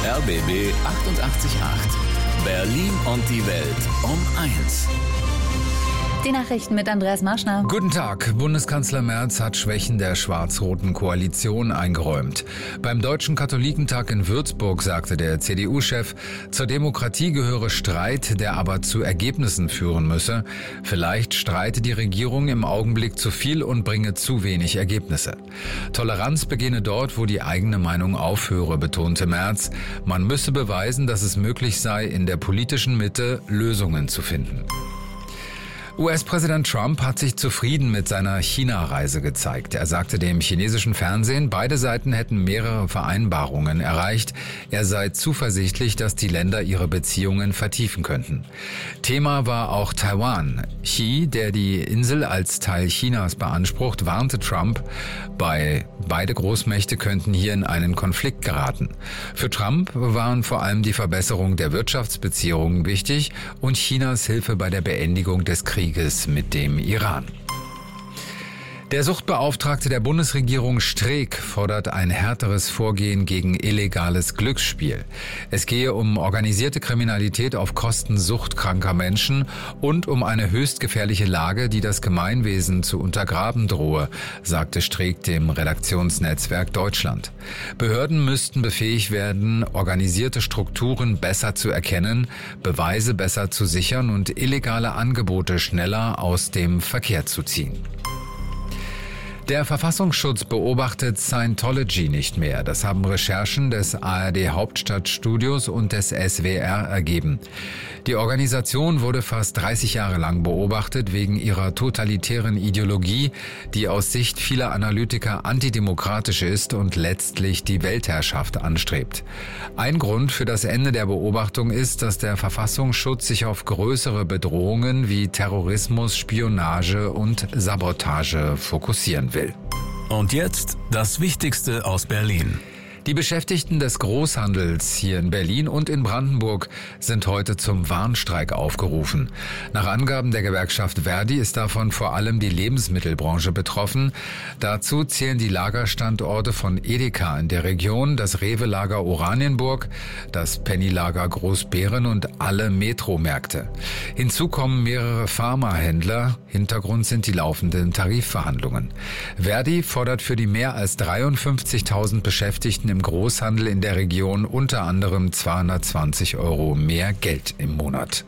RBB 88.8. Berlin und die Welt um 1. Die Nachrichten mit Andreas Marschner. Guten Tag. Bundeskanzler Merz hat Schwächen der schwarz-roten Koalition eingeräumt. Beim Deutschen Katholikentag in Würzburg sagte der CDU-Chef, zur Demokratie gehöre Streit, der aber zu Ergebnissen führen müsse. Vielleicht streite die Regierung im Augenblick zu viel und bringe zu wenig Ergebnisse. Toleranz beginne dort, wo die eigene Meinung aufhöre, betonte Merz. Man müsse beweisen, dass es möglich sei, in der politischen Mitte Lösungen zu finden. US-Präsident Trump hat sich zufrieden mit seiner China-Reise gezeigt. Er sagte dem chinesischen Fernsehen, beide Seiten hätten mehrere Vereinbarungen erreicht. Er sei zuversichtlich, dass die Länder ihre Beziehungen vertiefen könnten. Thema war auch Taiwan. Xi, der die Insel als Teil Chinas beansprucht, warnte Trump, beide Großmächte könnten hier in einen Konflikt geraten. Für Trump waren vor allem die Verbesserung der Wirtschaftsbeziehungen wichtig und Chinas Hilfe bei der Beendigung des Krieges mit dem Iran. Der Suchtbeauftragte der Bundesregierung Streeck fordert ein härteres Vorgehen gegen illegales Glücksspiel. Es gehe um organisierte Kriminalität auf Kosten suchtkranker Menschen und um eine höchst gefährliche Lage, die das Gemeinwesen zu untergraben drohe, sagte Streeck dem Redaktionsnetzwerk Deutschland. Behörden müssten befähigt werden, organisierte Strukturen besser zu erkennen, Beweise besser zu sichern und illegale Angebote schneller aus dem Verkehr zu ziehen. Der Verfassungsschutz beobachtet Scientology nicht mehr. Das haben Recherchen des ARD Hauptstadtstudios und des SWR ergeben. Die Organisation wurde fast 30 Jahre lang beobachtet wegen ihrer totalitären Ideologie, die aus Sicht vieler Analytiker antidemokratisch ist und letztlich die Weltherrschaft anstrebt. Ein Grund für das Ende der Beobachtung ist, dass der Verfassungsschutz sich auf größere Bedrohungen wie Terrorismus, Spionage und Sabotage fokussieren will. Und jetzt das Wichtigste aus Berlin. Die Beschäftigten des Großhandels hier in Berlin und in Brandenburg sind heute zum Warnstreik aufgerufen. Nach Angaben der Gewerkschaft Verdi ist davon vor allem die Lebensmittelbranche betroffen. Dazu zählen die Lagerstandorte von Edeka in der Region, das Rewe-Lager Oranienburg, das Penny-Lager Großbeeren und alle Metromärkte. Hinzu kommen mehrere Pharmahändler. Hintergrund sind die laufenden Tarifverhandlungen. Verdi fordert für die mehr als 53.000 Beschäftigten im Großhandel in der Region unter anderem 220 € mehr Geld im Monat.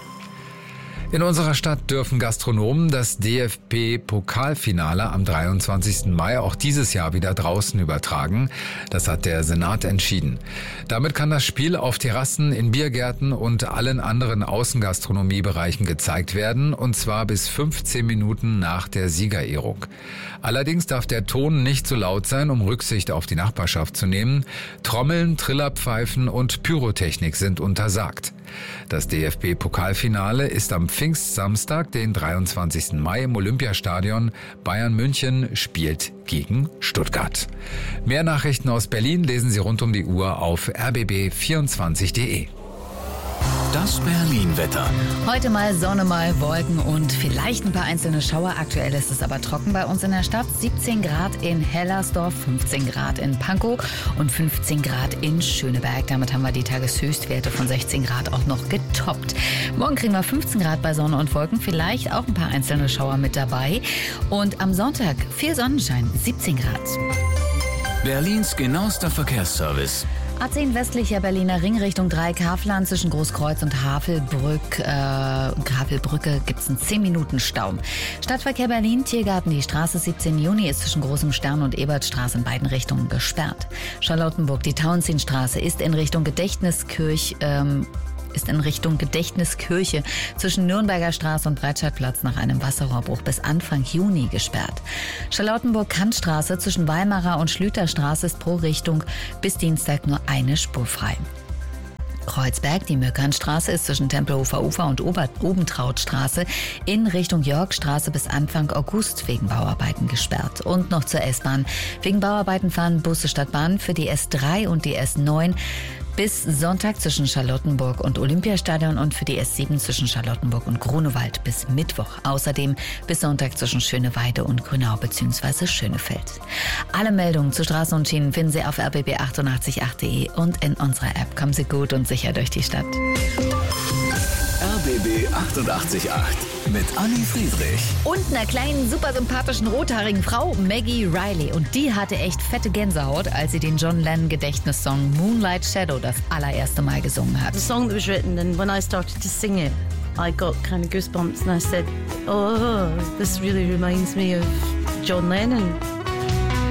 In unserer Stadt dürfen Gastronomen das DFB-Pokalfinale am 23. Mai auch dieses Jahr wieder draußen übertragen. Das hat der Senat entschieden. Damit kann das Spiel auf Terrassen, in Biergärten und allen anderen Außengastronomiebereichen gezeigt werden, und zwar bis 15 Minuten nach der Siegerehrung. Allerdings darf der Ton nicht so laut sein, um Rücksicht auf die Nachbarschaft zu nehmen. Trommeln, Trillerpfeifen und Pyrotechnik sind untersagt. Das DFB-Pokalfinale ist am Pfingstsamstag, den 23. Mai im Olympiastadion. Bayern München spielt gegen Stuttgart. Mehr Nachrichten aus Berlin lesen Sie rund um die Uhr auf rbb24.de. Das Berlin-Wetter. Heute mal Sonne, mal Wolken und vielleicht ein paar einzelne Schauer. Aktuell ist es aber trocken bei uns in der Stadt. 17 Grad in Hellersdorf, 15 Grad in Pankow und 15 Grad in Schöneberg. Damit haben wir die Tageshöchstwerte von 16 Grad auch noch getoppt. Morgen kriegen wir 15 Grad bei Sonne und Wolken, vielleicht auch ein paar einzelne Schauer mit dabei. Und am Sonntag viel Sonnenschein, 17 Grad. Berlins genauester Verkehrsservice. A10 westlicher Berliner Ring Richtung Dreieck-Havelland zwischen Großkreuz und Havelbrücke gibt es einen 10-Minuten-Stau. Stadtverkehr Berlin, Tiergarten, die Straße 17 Juni ist zwischen Großem Stern und Ebertstraße in beiden Richtungen gesperrt. Charlottenburg, die Tauentzienstraße ist in Richtung Gedächtniskirche zwischen Nürnberger Straße und Breitscheidplatz nach einem Wasserrohrbruch bis Anfang Juni gesperrt. Charlottenburg-Kantstraße zwischen Weimarer und Schlüterstraße ist pro Richtung bis Dienstag nur eine Spur frei. Kreuzberg, die Möckernstraße ist zwischen Tempelhofer Ufer und Obentrautstraße in Richtung Jörgstraße bis Anfang August wegen Bauarbeiten gesperrt. Und noch zur S-Bahn. Wegen Bauarbeiten fahren Busse statt Bahn für die S3 und die S9 Bis Sonntag zwischen Charlottenburg und Olympiastadion und für die S7 zwischen Charlottenburg und Grunewald bis Mittwoch. Außerdem bis Sonntag zwischen Schöneweide und Grünau bzw. Schönefeld. Alle Meldungen zu Straßen und Schienen finden Sie auf rbb888.de und in unserer App. Kommen Sie gut und sicher durch die Stadt. RBB 888 mit Anni Friedrich. Und einer kleinen, super sympathischen, rothaarigen Frau, Maggie Riley. Und die hatte echt fette Gänsehaut, als sie den John Lennon-Gedächtnissong Moonlight Shadow das allererste Mal gesungen hat. The song that was written, and when I started to sing it, I got kind of goosebumps and I said, oh, this really reminds me of John Lennon.